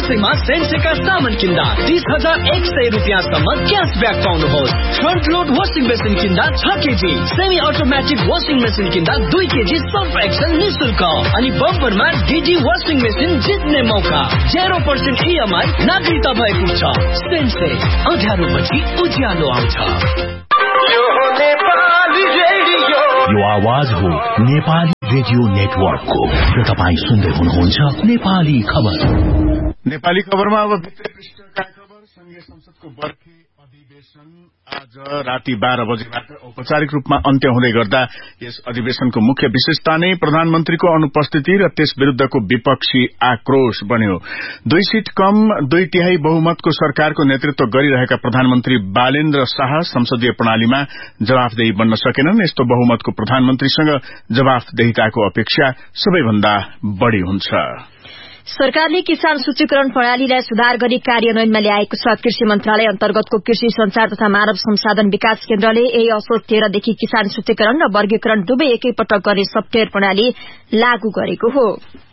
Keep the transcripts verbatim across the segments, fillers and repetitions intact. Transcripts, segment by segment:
दशैंमा सेन्सेका सामान किन्दा तीस हजार एक सय रुपियाँसम्म cashback पाउनुहोस्। Front load washing machine किन्दा छ KG, semi automatic washing machine किन्दा दुई केजी सर्फ एक्सन निशुल्क अनि बम्परमा डिडी वासिङ मेसिन जित्ने मौका। जेरो पर्सेन्ट इएमआई नागरिकता भएको छ। सेन्से अँध्यारोपछि उज्यालो आउँछ। यो आवाज हो नेपाली रेडियो नेटवर्कको र तपाईँ सुन्दै हुनुहुन्छ नेपाली खबर। नेपाली खबरमा अब भित्री पृष्ठका खबर। संघीय संसदको बर्खे अधिवेशन आज राति बाह्र बजेबाट औपचारिक रूपमा अन्त्य हुँदै गर्दा यस अधिवेशनको मुख्य विशेषता नै प्रधानमन्त्रीको अनुपस्थिति र त्यस विरूद्धको विपक्षी आक्रोश बन्यो। दुई सीट कम दुई तिहाई बहुमतको सरकारको नेतृत्व गरिरहेका प्रधानमन्त्री बालेन्द्र शाह संसदीय प्रणालीमा जवाफदेही बन्न सकेनन्। यस्तो बहुमतको प्रधानमन्त्रीसँग जवाफदेहिताको अपेक्षा सबैभन्दा बढ़ी हुन्छ। सरकारले किसान सूचीकरण प्रणालीलाई सुधार गरी कार्यान्वयनमा ल्याएको छ। कृषि मन्त्रालय अन्तर्गतको कृषि संचार तथा मानव संसाधन विकास केन्द्रले यही असोज तेह्रदेखि किसान सूचीकरण र वर्गीकरण दुवै एकैपटक गर्ने सफ्टवेयर प्रणाली लागू गरेको हो।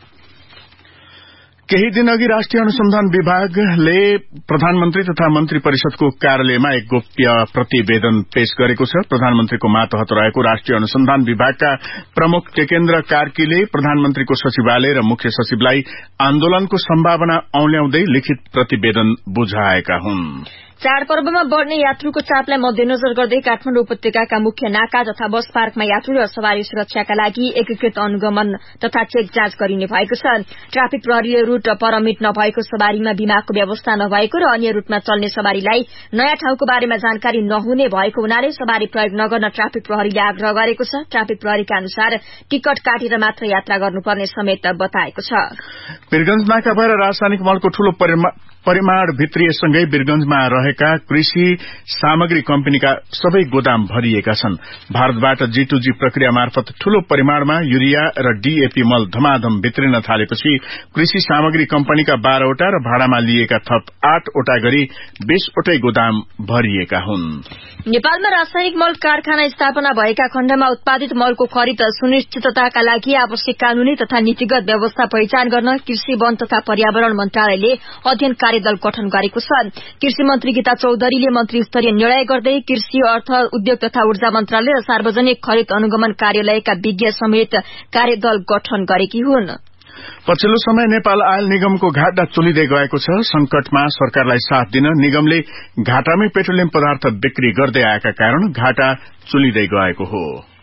केही दिन अघि राष्ट्रिय अनुसन्धान विभागले प्रधानमन्त्री तथा मन्त्री परिषदको कार्यालयमा एक गोप्य प्रतिवेदन पेश गरेको छ। प्रधानमन्त्रीको मातहत रहेको राष्ट्रिय अनुसन्धान विभागका प्रमुख टेकेन्द्र कार्कीले प्रधानमन्त्रीको सचिवालय र मुख्य सचिवलाई आन्दोलनको सम्भावना औल्याउँदै लिखित प्रतिवेदन बुझाएका हुन्। चाडपर्वमा बढ़ने यात्रुको चापलाई मध्यनजर गर्दै काठमाडौँ उपत्यकाका मुख्य नाका तथा बस पार्कमा यात्रु र सवारी सुरक्षाका लागि एकीकृत अनुगमन तथा चेक जाँच गरिने भएको छ। ट्राफिक प्रहरीले रूट परमिट नभएको सवारीमा बीमाको व्यवस्था नभएको र अन्य रूटमा चल्ने सवारीलाई नयाँ ठाउँको बारेमा जानकारी नहुने भएको हुनाले सवारी प्रयोग नगर्न ट्राफिक प्रहरीले आग्रह गरेको छ। ट्राफिक प्रहरीका अनुसार टिकट काटेर मात्र यात्रा गर्नुपर्ने समेत बताएको छ। वीरगंज नाका भएर रासायनिक मलको ठूलो परिमाण भित्रिएसँगै वीरगंजमा रहेका कृषि सामग्री कम्पनीका सबै गोदाम भरिएका छन्। भारतबाट जी टू जी प्रक्रिया मार्फत ठूलो परिमाणमा यूरिया र डीएपी मल धमाधम भित्रिन थालेपछि कृषि सामग्री कम्पनीका बाह्रवटा र भाडामा लिएका थप आठवटा गरी बीसवटै गोदाम भरिएका हुन्। नेपालमा रासायनिक मल कारखाना स्थापना भएका खण्डमा उत्पादित मलको खरिद सुनिश्चितताका लागि आवश्यक कानूनी तथा नीतिगत व्यवस्था पहिचान गर्न कृषि वन तथा पर्यावरण मन्त्रालयले अध्ययन कार्यदल गठन गरेको छ। कृषि मन्त्री गीता चौधरीले मन्त्री स्तरीय निर्णय गर्दै कृषि अर्थ उद्योग तथा ऊर्जा मन्त्रालय र सार्वजनिक खरिद अनुगमन कार्यालयका विज्ञ समेत कार्यदल गठन गरेकी हुन्। पछिल्लो समय नेपाल आयल निगमको घाटा चुलिँदै गएको छ। संकटमा सरकारलाई साथ दिन निगमले घाटामै पेट्रोलियम पदार्थ बिक्री गर्दै आएका कारण घाटा चुलिँदै गएको हो।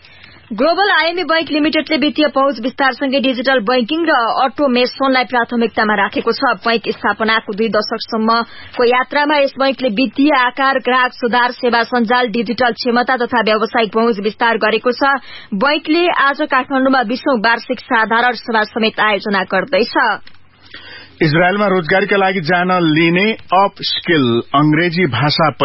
ग्लोबल आईएमई बैंक लिमिटेडले वित्तीय पहुँच विस्तारसँगै डिजिटल बैंकिङ र अटोमेसनलाई प्राथमिकतामा राखेको छ। बैंक स्थापनाको दुई दशकसम्मको यात्रामा यस बैंकले वित्तीय आकार, ग्राहक सुधार, सेवा सञ्जाल, डिजिटल क्षमता तथा व्यावसायिक पहुँच विस्तार गरेको छ। बैंकले आज काठमाडौँमा बीसौं वार्षिक साधारण सभा समेत आयोजना गर्दैछ। इजरायलमा रोजगारीका लागि जान लिने अप स्किल अंग्रेजी भाषा